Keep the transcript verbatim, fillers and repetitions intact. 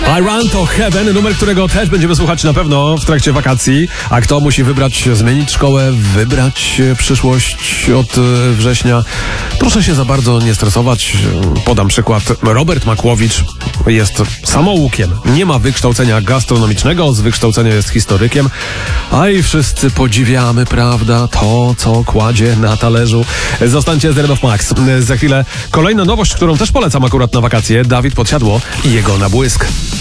I Run to Heaven, numer, którego też będziemy słuchać na pewno w trakcie wakacji. A kto musi wybrać, zmienić szkołę, wybrać przyszłość od września? Proszę się za bardzo nie stresować. Podam przykład. Robert Makłowicz jest samoukiem. Nie ma wykształcenia gastronomicznego, z wykształcenia jest historykiem. A i wszyscy podziwiamy, prawda, to, co kładzie na talerzu. Zostańcie z R M F Max. Za chwilę kolejna nowość, którą też polecam akurat na wakacje. Dawid Podsiadło i jego Nabłysk.